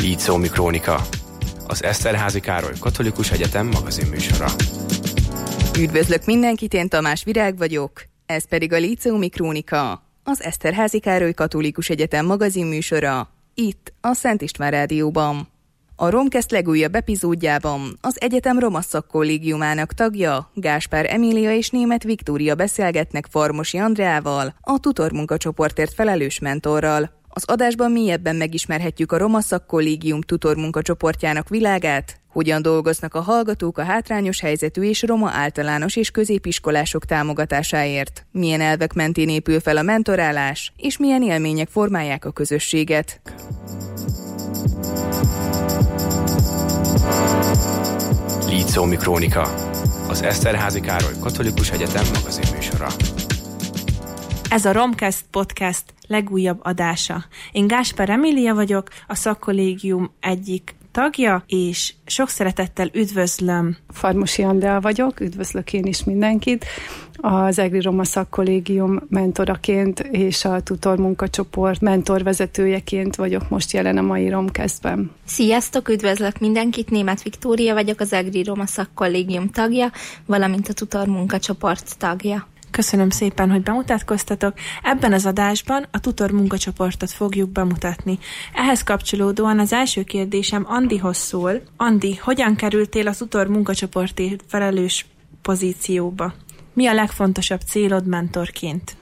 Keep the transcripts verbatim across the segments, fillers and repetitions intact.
Líceumi Krónika, az Eszterházy Károly Katolikus Egyetem magazinműsora. Üdvözlök mindenkit, én Tamás Virág vagyok, ez pedig a Líceumi Krónika, az Eszterházy Károly Katolikus Egyetem magazinműsora, itt a Szent István Rádióban. A Romcast legújabb epizódjában az egyetem roma szakkollégiumának tagja, Gáspár Emília és Németh Viktória beszélgetnek Farmosi Andreával, a tutor munkacsoportért felelős mentorral. Az adásban mélyebben megismerhetjük a roma szakkollégium tutor munkacsoportjának világát, hogyan dolgoznak a hallgatók a hátrányos helyzetű és roma általános és középiskolások támogatásáért, milyen elvek mentén épül fel a mentorálás, és milyen élmények formálják a közösséget. Líceumi Krónika, az Eszterházy Károly Katolikus Egyetem magazinműsora. Ez a Romcast podcast legújabb adása. Én Gáspár Emília vagyok, a szakkollégium egyik tagja, és sok szeretettel üdvözlöm. Farmosi Andrea vagyok, üdvözlök én is mindenkit. Az EGRI Roma Szakkollégium mentoraként és a tutor munkacsoport mentorvezetőjeként vagyok most jelen a mai Romcastben. Sziasztok, üdvözlök mindenkit, Németh Viktória vagyok, az EGRI Roma Szakkollégium tagja, valamint a tutor munkacsoport tagja. Köszönöm szépen, hogy bemutatkoztatok. Ebben az adásban a tutor munkacsoportot fogjuk bemutatni. Ehhez kapcsolódóan az első kérdésem Andihoz szól. Andi, hogyan kerültél a tutor munkacsoportért felelős pozícióba? Mi a legfontosabb célod mentorként?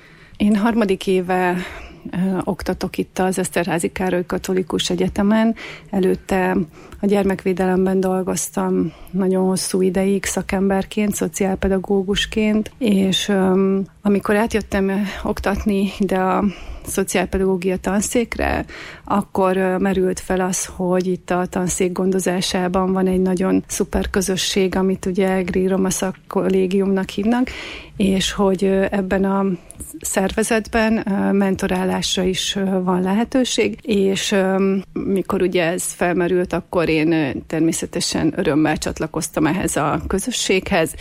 Én harmadik éve ö, oktatok itt az Eszterházy Károly Katolikus Egyetemen. Előtte a gyermekvédelemben dolgoztam nagyon hosszú ideig szakemberként, szociálpedagógusként, és ö, amikor átjöttem oktatni ide a szociálpedagógia tanszékre, akkor merült fel az, hogy itt a tanszék gondozásában van egy nagyon szuper közösség, amit ugye EGRI Roma Szakkollégiumnak hívnak, és hogy ebben a szervezetben mentorálásra is van lehetőség, és mikor ugye ez felmerült, akkor én természetesen örömmel csatlakoztam ehhez a közösséghez.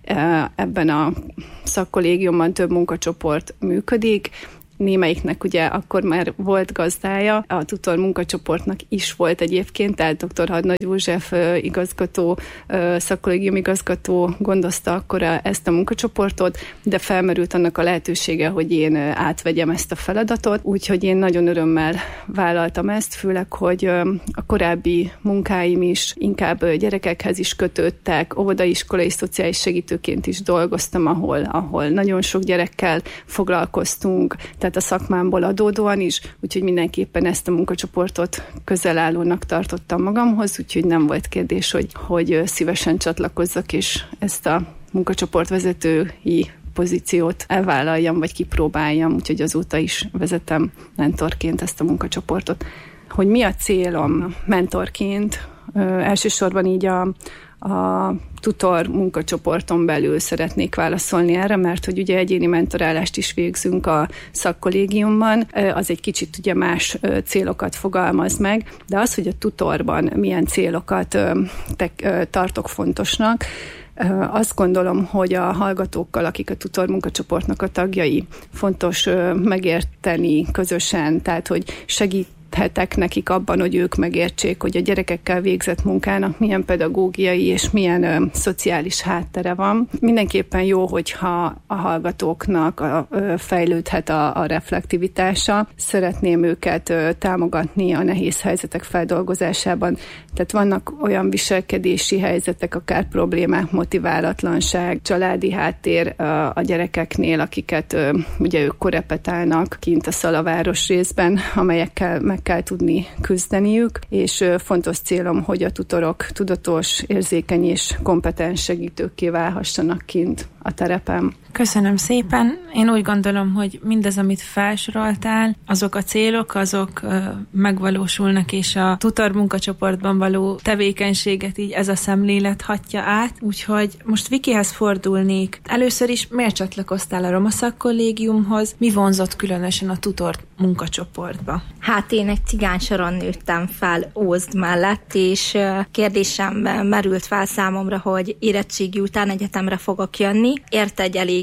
Ebben a szakkollégiumban több munkacsoport működik, némelyiknek ugye akkor már volt gazdája, a tutor munkacsoportnak is volt egyébként, tehát dr. Hadnagy József igazgató, szakkollégium igazgató gondozta akkor ezt a munkacsoportot, de felmerült annak a lehetősége, hogy én átvegyem ezt a feladatot, úgyhogy én nagyon örömmel vállaltam ezt, főleg, hogy a korábbi munkáim is inkább gyerekekhez is kötődtek, óvodaiskolai szociális segítőként is dolgoztam, ahol, ahol nagyon sok gyerekkel foglalkoztunk, tehát a szakmámból adódóan is, úgyhogy mindenképpen ezt a munkacsoportot közelállónak tartottam magamhoz, úgyhogy nem volt kérdés, hogy, hogy szívesen csatlakozzak, és ezt a munkacsoportvezetői pozíciót elvállaljam, vagy kipróbáljam, úgyhogy azóta is vezetem mentorként ezt a munkacsoportot. Hogy mi a célom mentorként? Ö, elsősorban így a a tutor munkacsoporton belül szeretnék válaszolni erre, mert hogy ugye egyéni mentorálást is végzünk a szakkollégiumban, az egy kicsit ugye más célokat fogalmaz meg, de az, hogy a tutorban milyen célokat tartok fontosnak, azt gondolom, hogy a hallgatókkal, akik a tutor munkacsoportnak a tagjai, fontos megérteni közösen, tehát hogy segít hetek nekik abban, hogy ők megértsék, hogy a gyerekekkel végzett munkának milyen pedagógiai és milyen ö, szociális háttere van. Mindenképpen jó, hogyha a hallgatóknak a, ö, fejlődhet a, a reflektivitása. Szeretném őket ö, támogatni a nehéz helyzetek feldolgozásában. Tehát vannak olyan viselkedési helyzetek, akár problémák, motiválatlanság, családi háttér ö, a gyerekeknél, akiket ö, ugye ők korepetálnak kint a Szalaváros részben, amelyekkel meg kell tudni küzdeniük, és fontos célom, hogy a tutorok tudatos, érzékeny és kompetens segítőkké válhassanak kint a terepen. Köszönöm szépen. Én úgy gondolom, hogy mindez, amit felsoroltál, azok a célok, azok ö, megvalósulnak, és a tutor munkacsoportban való tevékenységet így ez a szemlélet hatja át. Úgyhogy most Vikihez fordulnék. Először is miért csatlakoztál a Roma Szakkollégiumhoz? Mi vonzott különösen a tutor munkacsoportba? Hát én egy cigánysoron nőttem fel Ózd mellett, és kérdésem merült fel számomra, hogy érettségi után egyetemre fogok jönni. Érte egy elég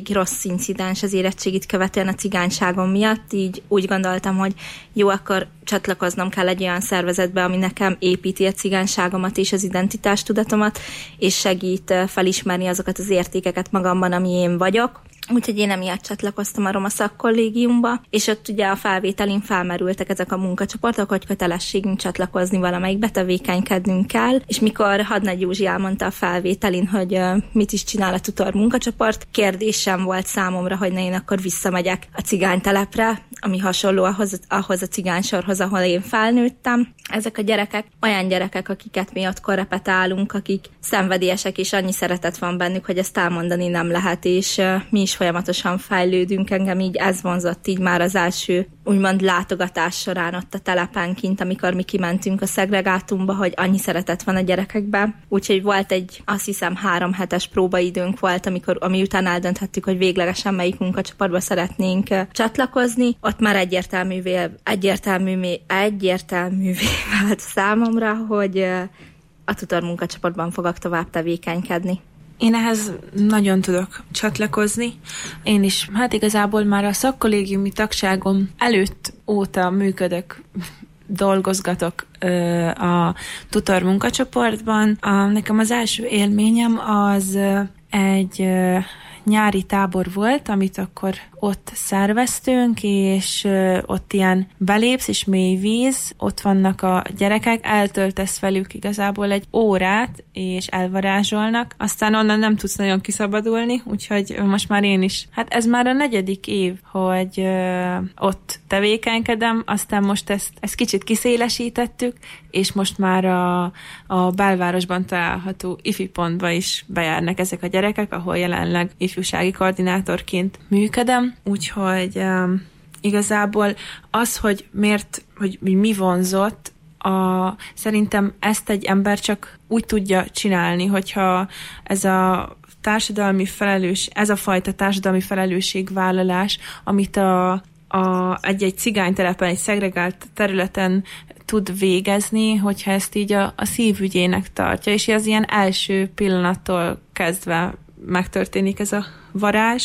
elég rossz incidens az érettségit követően a cigányságom miatt, így úgy gondoltam, hogy jó, akkor csatlakoznom kell egy olyan szervezetbe, ami nekem építi a cigányságomat és az identitástudatomat, és segít felismerni azokat az értékeket magamban, ami én vagyok. Úgyhogy én emiatt csatlakoztam a Roma Szakkollégiumba, és ott ugye a felvételin felmerültek ezek a munkacsoportok, hogy kötelességünk csatlakozni valamelyikbe, tevékenykednünk kell, és mikor Hadnagy Józsi elmondta a felvételin, hogy uh, mit is csinál a tutor munkacsoport, kérdésem volt számomra, hogy ne én akkor visszamegyek a cigánytelepre, ami hasonló ahhoz, ahhoz a cigánysorhoz, ahol én felnőttem. Ezek a gyerekek olyan gyerekek, akiket mi ott korrepetálunk, akik szenvedélyesek, és annyi szeretet van bennük, hogy ezt elmondani nem lehet, és uh, mi is folyamatosan fejlődünk. Engem így ez vonzott így már az első úgymond látogatás során ott a telepen kint, amikor mi kimentünk a szegregátumba, hogy annyi szeretet van a gyerekekben. Úgyhogy volt egy, azt hiszem, három hetes próbaidőnk volt, amikor, ami után eldönthettük, hogy véglegesen melyik munkacsoportba szeretnénk uh, csatlakozni. Ott már egyértelművé, egyértelművé, egyértelművé vált számomra, hogy uh, a tutor munkacsoportban fogok tovább tevékenykedni. Én ehhez nagyon tudok csatlakozni. Én is, hát igazából már a szakkollégiumi tagságom előtt óta működök, dolgozgatok ö, a tutor munkacsoportban. A, nekem az első élményem az ö, egy ö, nyári tábor volt, amit akkor ott szerveztünk, és ott ilyen belépsz, és mély víz, ott vannak a gyerekek, eltöltesz velük igazából egy órát, és elvarázsolnak, aztán onnan nem tudsz nagyon kiszabadulni, úgyhogy most már én is, hát ez már a negyedik év, hogy ö, ott tevékenykedem, aztán most ezt, ezt kicsit kiszélesítettük, és most már a, a belvárosban található ifi pontba is bejárnak ezek a gyerekek, ahol jelenleg ifjúsági koordinátorként működöm, úgyhogy um, igazából az, hogy miért, hogy mi vonzott, a, szerintem ezt egy ember csak úgy tudja csinálni, hogyha ez a társadalmi felelős, ez a fajta társadalmi felelősségvállalás, amit a, a, egy-egy cigánytelepen, egy szegregált területen tud végezni, hogyha ezt így a, a szívügyének tartja, és az ilyen első pillanattól kezdve megtörténik ez a varázs.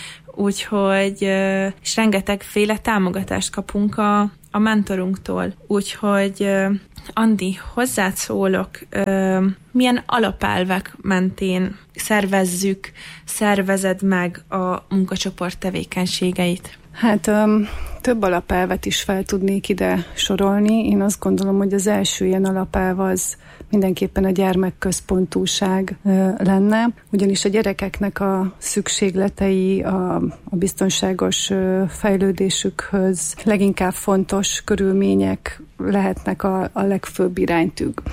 Úgyhogy, és rengetegféle támogatást kapunk a, a mentorunktól. Úgyhogy, Andi, hozzád szólok, milyen alapelvek mentén szervezzük, szervezed meg a munkacsoport tevékenységeit? Hát um, több alapelvet is fel tudnék ide sorolni. Én azt gondolom, hogy az első ilyen alapelv az mindenképpen a gyermekközpontúság uh, lenne, ugyanis a gyerekeknek a szükségletei a, a biztonságos uh, fejlődésükhöz leginkább fontos körülmények lehetnek a, a legfőbb iránytűk.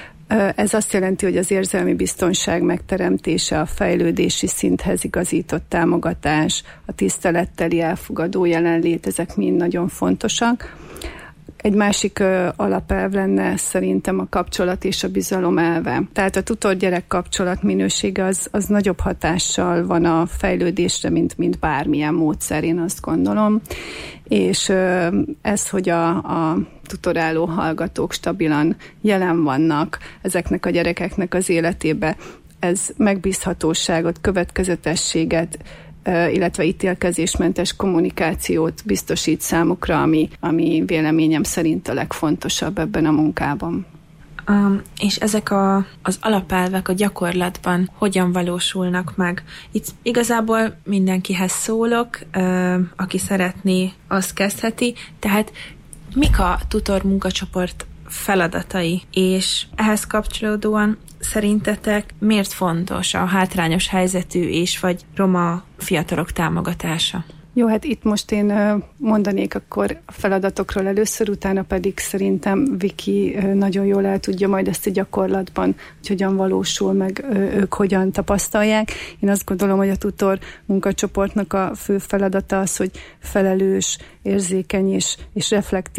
Ez azt jelenti, hogy az érzelmi biztonság megteremtése, a fejlődési szinthez igazított támogatás, a tiszteletteli elfogadó jelenlét, ezek mind nagyon fontosak. Egy másik ö, alapelv lenne szerintem a kapcsolat és a bizalom elve. Tehát a tutor-gyerek kapcsolat minősége az, az nagyobb hatással van a fejlődésre, mint, mint bármilyen módszer, én azt gondolom. És ö, ez, hogy a, a tutoráló hallgatók stabilan jelen vannak ezeknek a gyerekeknek az életébe, ez megbízhatóságot, következetességet, illetve ítélkezésmentes kommunikációt biztosít számukra, ami, ami véleményem szerint a legfontosabb ebben a munkában. Um, és ezek a, az alapelvek a gyakorlatban hogyan valósulnak meg? Itt igazából mindenkihez szólok, uh, aki szeretné, az kezdheti, tehát mik a tutor munkacsoport feladatai, és ehhez kapcsolódóan szerintetek miért fontos a hátrányos helyzetű és vagy roma fiatalok támogatása? Jó, hát itt most én mondanék akkor a feladatokról először, utána pedig szerintem Viki nagyon jól el tudja majd ezt a gyakorlatban, hogy hogyan valósul meg, ők hogyan tapasztalják. Én azt gondolom, hogy a tutor munkacsoportnak a fő feladata az, hogy felelős, érzékeny és, és reflektív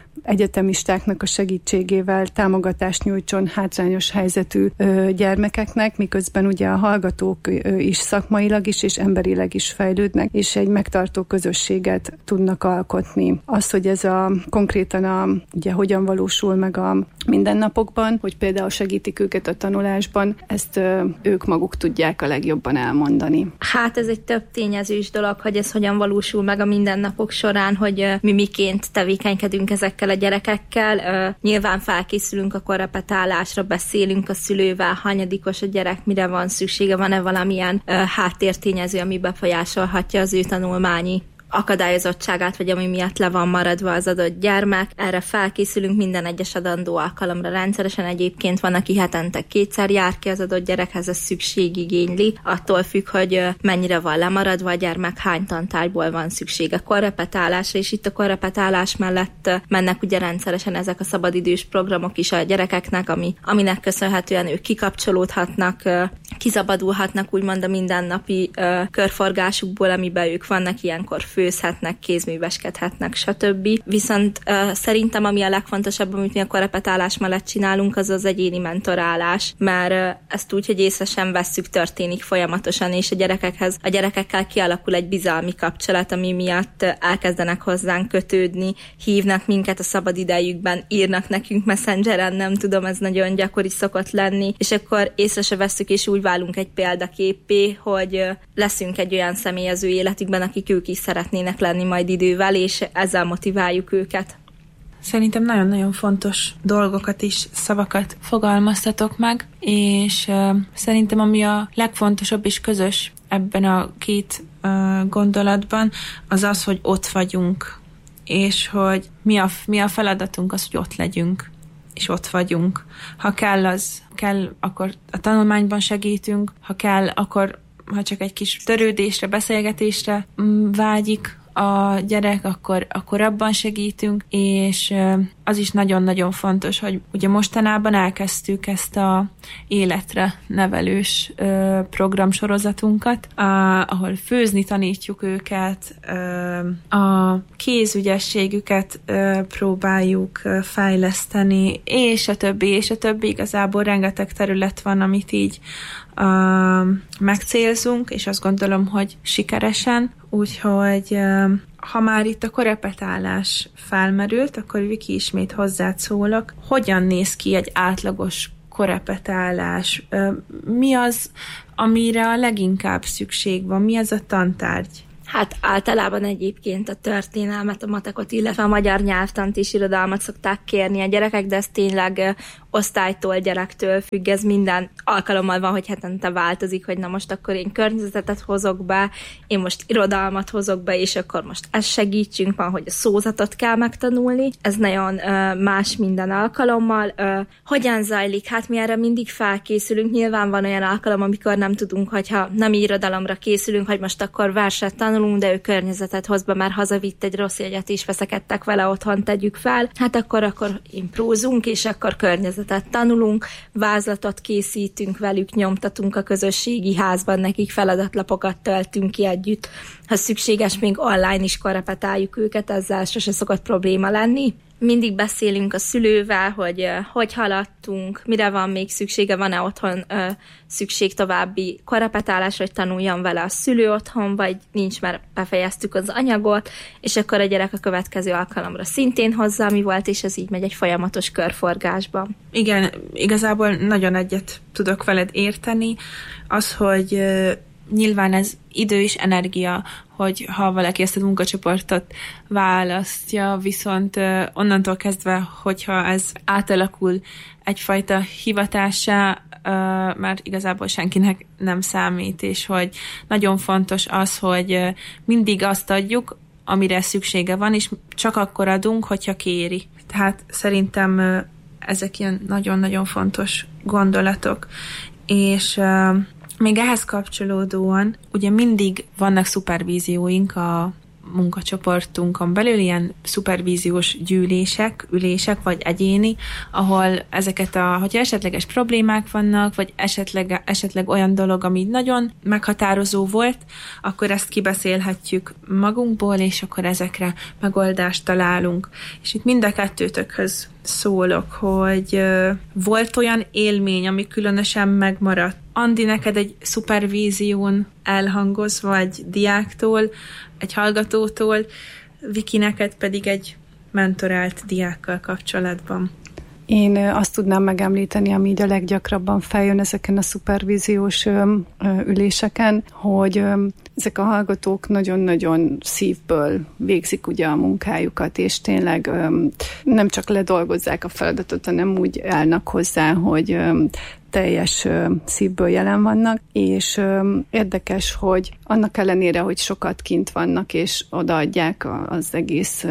egyetemistáknak a segítségével támogatást nyújtson hátrányos helyzetű gyermekeknek, miközben ugye a hallgatók is szakmailag is és emberileg is fejlődnek, és egy megtartó közösséget tudnak alkotni. Az, hogy ez a konkrétan a, ugye hogyan valósul meg a mindennapokban, hogy például segítik őket a tanulásban, ezt ők maguk tudják a legjobban elmondani. Hát ez egy több tényezős dolog, hogy ez hogyan valósul meg a mindennapok során, hogy mi miként tevékenykedünk ezekkel a gyerekekkel. Nyilván felkészülünk a korrepetálásra, beszélünk a szülővel, hanyadikos a gyerek, mire van szüksége, van-e valamilyen háttértényező, ami befolyásolhatja az ő tanulmányi akadályozottságát, vagy ami miatt le van maradva az adott gyermek. Erre felkészülünk minden egyes adandó alkalomra rendszeresen. Egyébként van, aki hetente kétszer jár ki az adott gyerekhez, ez szükség igényli. Attól függ, hogy mennyire van lemaradva a gyermek, hány tantárgyból van szüksége korrepetálásra, és itt a korrepetálás mellett mennek ugye rendszeresen ezek a szabadidős programok is a gyerekeknek, ami, aminek köszönhetően ők kikapcsolódhatnak, kizabadulhatnak úgymond a mindennapi uh, körforgásukból, amiben ők vannak, ilyenkor főzhetnek, kézműveskedhetnek, stb. Viszont uh, szerintem ami a legfontosabb, amit mi a korrepetálás mellett csinálunk, az az egyéni mentorálás, mert uh, ezt úgy, hogy észre sem vesszük, történik folyamatosan, és a gyerekekhez, a gyerekekkel kialakul egy bizalmi kapcsolat, ami miatt uh, elkezdenek hozzánk kötődni, hívnak minket a szabad idejükben, írnak nekünk messengeren, nem tudom, ez nagyon gyakori szokott lenni, és akkor észre se vesszük, és úgy válunk egy példaképpé, hogy uh, leszünk egy olyan személy az ő életükben, akik ők is szeretnének lenni majd idővel, és ezzel motiváljuk őket. Szerintem nagyon-nagyon fontos dolgokat is, szavakat fogalmaztatok meg, és uh, szerintem ami a legfontosabb és közös ebben a két uh, gondolatban, az az, hogy ott vagyunk, és hogy mi a, mi a feladatunk az, hogy ott legyünk, és ott vagyunk. Ha kell, az kell, akkor a tanulmányban segítünk, ha kell, akkor ha csak egy kis törődésre, beszélgetésre vágyik a gyerek, akkor, akkor abban segítünk, és az is nagyon-nagyon fontos, hogy ugye mostanában elkezdtük ezt a életre nevelős programsorozatunkat, ahol főzni tanítjuk őket, a kézügyességüket próbáljuk fejleszteni, és a többi, és a többi, igazából rengeteg terület van, amit így Uh, megcélzunk, és azt gondolom, hogy sikeresen, úgyhogy uh, ha már itt a korrepetálás felmerült, akkor Viki, ismét hozzád szólok. Hogyan néz ki egy átlagos korrepetálás? Uh, mi az, amire a leginkább szükség van? Mi az a tantárgy? Hát általában egyébként a történelmet, a matekot, illetve a magyar nyelvtant és irodalmat szokták kérni a gyerekek, de ez tényleg osztálytól, gyerektől függ, ez minden alkalommal van, hogy hetente változik, hogy na most akkor én környezetet hozok be, én most irodalmat hozok be, és akkor most ezt segítsünk, van, hogy a szózatot kell megtanulni. Ez nagyon uh, más minden alkalommal. Uh, hogyan zajlik? Hát mi erre mindig felkészülünk. Nyilván van olyan alkalom, amikor nem tudunk, hogyha nem irodalomra készülünk, hogy most akkor verset tanulunk, de ő környezetet hoz be, már hazavitt egy rossz jegyet, és veszekedtek vele, otthon tegyük fel. Hát akkor, akkor imprózunk, és akkor környezet tanulunk, vázlatot készítünk velük, nyomtatunk a közösségi házban, nekik feladatlapokat töltünk ki együtt. Ha szükséges, még online is korrepetáljuk őket, ezzel sose szokott probléma lenni. Mindig beszélünk a szülővel, hogy uh, hogy haladtunk, mire van még szüksége, van-e otthon uh, szükség további korrepetálásra, hogy tanuljon vele a szülő otthon, vagy nincs, mert befejeztük az anyagot, és akkor a gyerek a következő alkalomra szintén hozzá, ami volt, és ez így megy egy folyamatos körforgásban. Igen, igazából nagyon egyet tudok veled érteni. Az, hogy uh, nyilván ez idő és energia, hogy ha valaki ezt a munkacsoportot választja, viszont uh, onnantól kezdve, hogyha ez átalakul egyfajta hivatássá, uh, már igazából senkinek nem számít, és hogy nagyon fontos az, hogy uh, mindig azt adjuk, amire szüksége van, és csak akkor adunk, hogyha kéri. Tehát szerintem uh, ezek ilyen nagyon-nagyon fontos gondolatok. És uh, még ehhez kapcsolódóan ugye mindig vannak szupervízióink a munkacsoportunkon belül ilyen szupervíziós gyűlések, ülések, vagy egyéni, ahol ezeket a, hogyha esetleges problémák vannak, vagy esetleg, esetleg olyan dolog, ami nagyon meghatározó volt, akkor ezt kibeszélhetjük magunkból, és akkor ezekre megoldást találunk. És itt mind a kettőtökhöz szólok, hogy uh, volt olyan élmény, ami különösen megmaradt. Andi, neked egy szupervízión elhangoz, vagy diáktól, egy hallgatótól, Viki, neked pedig egy mentorált diákkal kapcsolatban. Én azt tudnám megemlíteni, ami így a leggyakrabban feljön ezeken a szupervíziós üléseken, hogy ezek a hallgatók nagyon-nagyon szívből végzik ugye a munkájukat, és tényleg nem csak ledolgozzák a feladatot, hanem úgy állnak hozzá, hogy teljes szívből jelen vannak, és érdekes, hogy annak ellenére, hogy sokat kint vannak, és odaadják az egész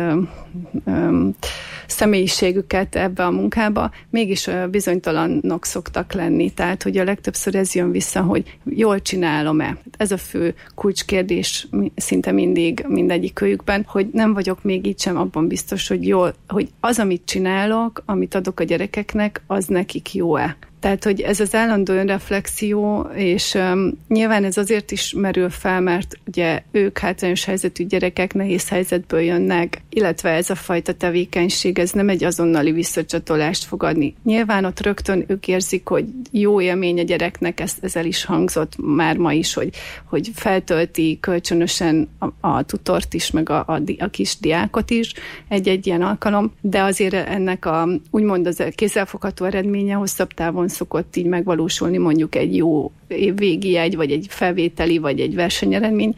személyiségüket ebbe a munkába, mégis bizonytalanok szoktak lenni. Tehát, hogy a legtöbbször ez jön vissza, hogy jól csinálom-e. Ez a fő kulcskérdés szinte mindig mindegyik őjükben, hogy nem vagyok még így sem abban biztos, hogy jól, hogy az, amit csinálok, amit adok a gyerekeknek, az nekik jó-e. Tehát, hogy ez az állandó önreflexió, és um, nyilván ez azért is merül fel, mert ugye ők hátrányos helyzetű gyerekek nehéz helyzetből jönnek, illetve ez a fajta tevékenység, ez nem egy azonnali visszacsatolást fog adni. Nyilván ott rögtön ők érzik, hogy jó élmény a gyereknek, ez, ez el is hangzott már ma is, hogy, hogy feltölti kölcsönösen a, a tutort is, meg a, a, a kis diákot is egy-egy ilyen alkalom, de azért ennek a úgymond az kézzelfogható eredménye hosszabb távon szokott így megvalósulni, mondjuk egy jó évvégi jegy, vagy egy felvételi, vagy egy versenyeredmény,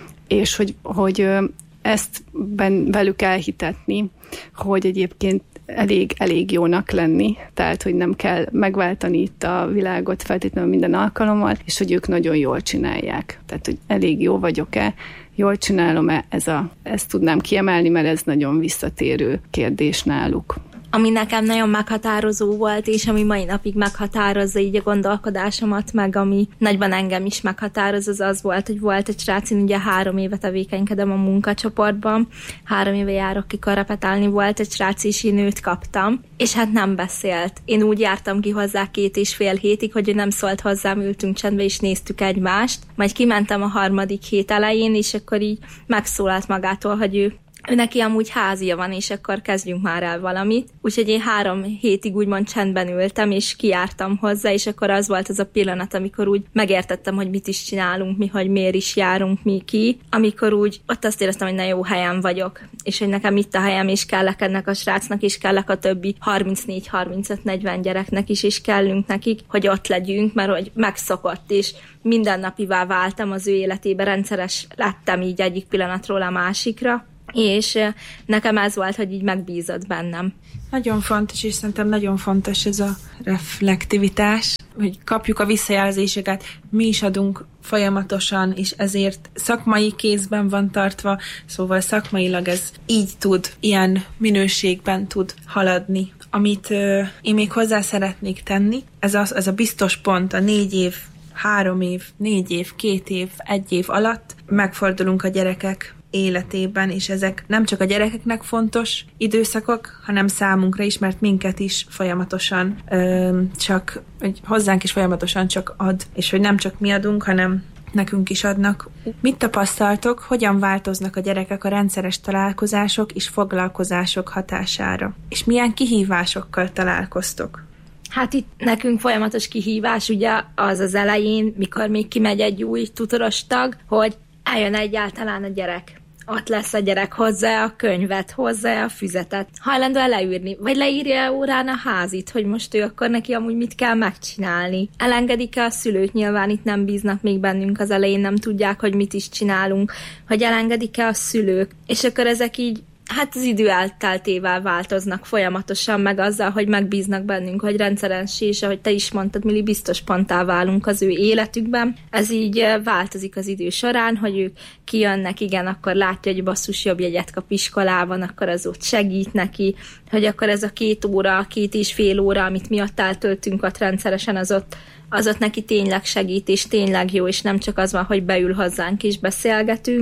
és hogy, hogy ezt ben, velük elhitetni, hogy egyébként elég, elég jónak lenni, tehát, hogy nem kell megváltani itt a világot feltétlenül minden alkalommal, és hogy ők nagyon jól csinálják. Tehát, hogy elég jó vagyok-e, jól csinálom-e, ez a, ezt tudnám kiemelni, mert ez nagyon visszatérő kérdés náluk. Ami nekem nagyon meghatározó volt, és ami mai napig meghatározza így a gondolkodásomat, meg ami nagyban engem is meghatároz, az az volt, hogy volt egy srác, én ugye három éve tevékenykedem a munkacsoportban, három éve járok ki karapetálni, volt egy srác, és én őt kaptam, és hát nem beszélt. Én úgy jártam ki hozzá két és fél hétig, hogy ő nem szólt hozzám, ültünk csendbe, és néztük egymást. Majd kimentem a harmadik hét elején, és akkor így megszólalt magától, hogy ő Ő neki amúgy házia van, és akkor kezdjünk már el valamit. Úgyhogy én három hétig úgymond csendben ültem, és kijártam hozzá, és akkor az volt az a pillanat, amikor úgy megértettem, hogy mit is csinálunk, mi, hogy miért is járunk mi ki. Amikor úgy ott azt éreztem, hogy nagyon jó helyen vagyok, és hogy nekem itt a helyem, és kellek ennek a srácnak, és kellek a többi harmincnégy harmincöt negyven gyereknek is, és kellünk nekik, hogy ott legyünk, mert hogy megszokott, és mindennapivá váltam az ő életébe, rendszeres lettem így egyik pillanatról a másikra, és nekem ez volt, hogy így megbízott bennem. Nagyon fontos, és szerintem nagyon fontos ez a reflektivitás, hogy kapjuk a visszajelzéseket, mi is adunk folyamatosan, és ezért szakmai kézben van tartva, szóval szakmailag ez így tud, ilyen minőségben tud haladni. Amit euh, én még hozzá szeretnék tenni, ez a, ez a biztos pont, a négy év, három év, négy év, két év, egy év alatt megfordulunk a gyerekek életében, és ezek nem csak a gyerekeknek fontos időszakok, hanem számunkra is, mert minket is folyamatosan ö, csak, hozzánk is folyamatosan csak ad, és hogy nem csak mi adunk, hanem nekünk is adnak. Mit tapasztaltok, hogyan változnak a gyerekek a rendszeres találkozások és foglalkozások hatására? És milyen kihívásokkal találkoztok? Hát itt nekünk folyamatos kihívás, ugye az az elején, mikor még kimegy egy új tutoros tag, hogy eljön egyáltalán a gyerek. Ott lesz a gyerek, hozzá a könyvet, hozzá a füzetet. Hajlandó leírni, vagy leírja órán a házit, hogy most ő akkor neki amúgy mit kell megcsinálni. Elengedik-e a szülők? Nyilván itt nem bíznak még bennünk az elején, nem tudják, hogy mit is csinálunk, hogy elengedik-e a szülők. És akkor ezek így hát az idő elteltével változnak folyamatosan, meg azzal, hogy megbíznak bennünk, hogy rendszeres, és ahogy te is mondtad, Mili, biztos ponttá válunk az ő életükben. Ez így változik az idő során, hogy ők kijönnek, igen, akkor látja, hogy basszus jobb jegyet kap iskolában, akkor az ott segít neki, hogy akkor ez a két óra, két és fél óra, amit mi ott eltöltünk ott rendszeresen, az ott, az ott neki tényleg segít, és tényleg jó, és nem csak az van, hogy beül hozzánk és beszélgetünk.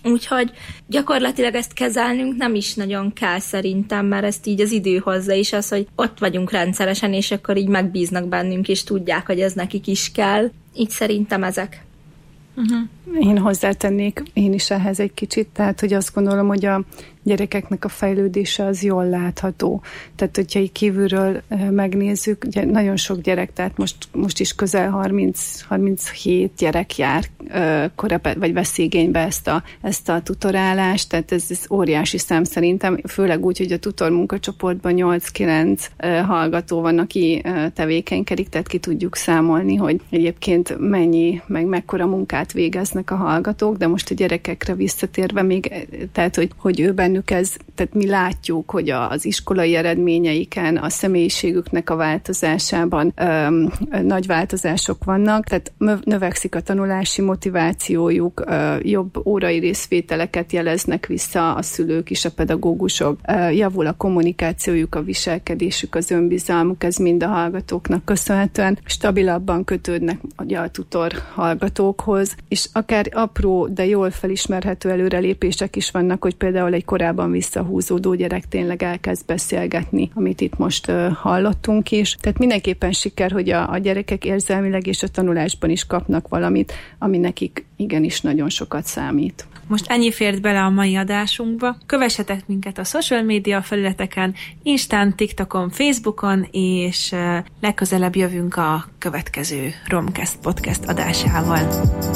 Úgyhogy gyakorlatilag ezt kezelnünk nem is nagyon kell szerintem, mert ezt így az idő hozza is az, hogy ott vagyunk rendszeresen, és akkor így megbíznak bennünk, és tudják, hogy ez nekik is kell. Így szerintem ezek. Uh-huh. Én hozzátennék én is ehhez egy kicsit, tehát hogy azt gondolom, hogy a gyerekeknek a fejlődése az jól látható. Tehát, hogyha így kívülről megnézzük, ugye nagyon sok gyerek, tehát most, most is közel harminc-harminchét gyerek jár korepe, vagy vesz igénybe ezt a, ezt a tutorálást, tehát ez, ez óriási szám szerintem, főleg úgy, hogy a tutor munkacsoportban nyolc-kilenc hallgató van, aki tevékenykedik, tehát ki tudjuk számolni, hogy egyébként mennyi, meg mekkora munkát végeznek a hallgatók, de most a gyerekekre visszatérve még, tehát, hogy, hogy ő bennük ez, tehát mi látjuk, hogy az iskolai eredményeiken, a személyiségüknek a változásában öm, nagy változások vannak, tehát növekszik a tanulási motivációjuk, ö, jobb órai részvételeket jeleznek vissza a szülők is, a pedagógusok, ö, javul a kommunikációjuk, a viselkedésük, az önbizalmuk, ez mind a hallgatóknak köszönhetően stabilabban kötődnek ugye, a tutor hallgatókhoz, és akár apró, de jól felismerhető előrelépések is vannak, hogy például egy korábban visszahúzódó gyerek tényleg elkezd beszélgetni, amit itt most uh, hallottunk is. Tehát mindenképpen siker, hogy a, a gyerekek érzelmileg és a tanulásban is kapnak valamit, ami nekik igenis nagyon sokat számít. Most ennyi fért bele a mai adásunkba. Kövessetek minket a social media felületeken, Instán, TikTokon, Facebookon, és uh, legközelebb jövünk a következő Romcast podcast adásával.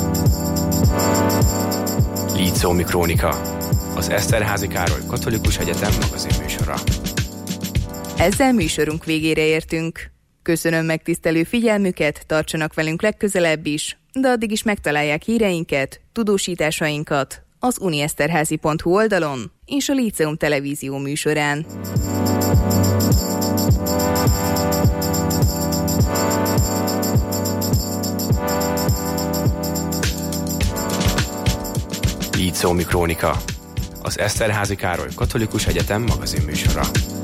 Líceumi Krónika, az Eszterházy Károly Katolikus Egyetem magazinműsora. Ezzel műsorunk végére értünk. Köszönöm megtisztelő figyelmüket, tartsanak velünk legközelebb is, de addig is megtalálják híreinket, tudósításainkat az unieszterházy pont hu oldalon és a Líceum televízió műsorán. Líceumi Krónika, az Eszterházy Károly Katolikus Egyetem magazinműsora.